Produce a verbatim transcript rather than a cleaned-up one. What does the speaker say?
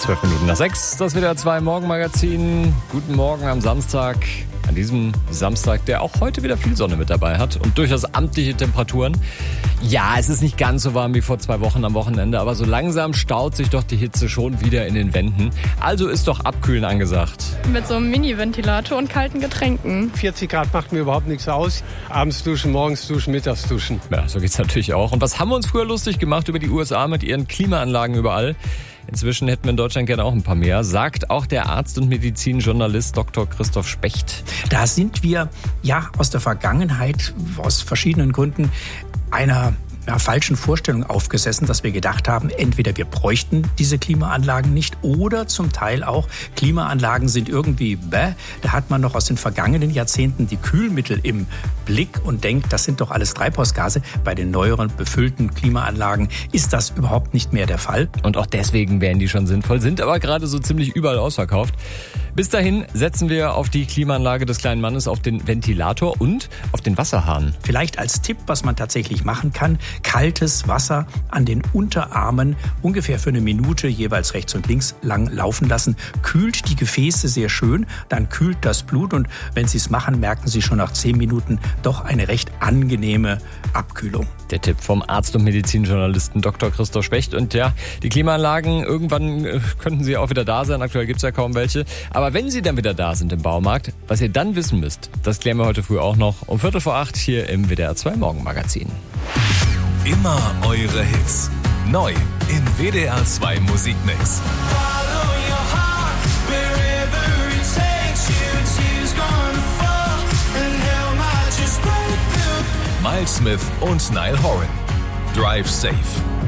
Zwölf Minuten nach sechs, das W D R zwei Morgenmagazin. Guten Morgen am Samstag. An diesem Samstag, der auch heute wieder viel Sonne mit dabei hat und durchaus amtliche Temperaturen. Ja, es ist nicht ganz so warm wie vor zwei Wochen am Wochenende, aber so langsam staut sich doch die Hitze schon wieder in den Wänden. Also ist doch Abkühlen angesagt. Mit so einem Mini-Ventilator und kalten Getränken. vierzig Grad macht mir überhaupt nichts aus. Abends duschen, morgens duschen, mittags duschen. Ja, so geht's natürlich auch. Und was haben wir uns früher lustig gemacht über die U S A mit ihren Klimaanlagen überall? Inzwischen hätten wir in Deutschland gerne auch ein paar mehr, sagt auch der Arzt und Medizinjournalist Doktor Christoph Specht. Da sind wir ja aus der Vergangenheit aus verschiedenen Gründen einer ja, falschen Vorstellung aufgesessen, dass wir gedacht haben, entweder wir bräuchten diese Klimaanlagen nicht oder zum Teil auch Klimaanlagen sind irgendwie bäh. Da hat man noch aus den vergangenen Jahrzehnten die Kühlmittel im Blick und denkt, das sind doch alles Treibhausgase. Bei den neueren befüllten Klimaanlagen ist das überhaupt nicht mehr der Fall. Und auch deswegen wären die schon sinnvoll, sind aber gerade so ziemlich überall ausverkauft. Bis dahin setzen wir auf die Klimaanlage des kleinen Mannes, auf den Ventilator und auf den Wasserhahn. Vielleicht als Tipp, was man tatsächlich machen kann, kaltes Wasser an den Unterarmen ungefähr für eine Minute jeweils rechts und links lang laufen lassen. Kühlt die Gefäße sehr schön, dann kühlt das Blut und wenn Sie es machen, merken Sie schon nach zehn Minuten doch eine recht angenehme Abkühlung. Der Tipp vom Arzt und Medizinjournalisten Doktor Christoph Specht. Und ja, die Klimaanlagen, irgendwann äh, könnten sie auch wieder da sein. Aktuell gibt's ja kaum welche. Aber wenn sie dann wieder da sind im Baumarkt, was ihr dann wissen müsst, das klären wir heute früh auch noch um Viertel vor acht hier im W D R zwei Morgenmagazin. Immer eure Hits. Neu im W D R zwei Musikmix. Miles Smith und Niall Horan. Drive Safe.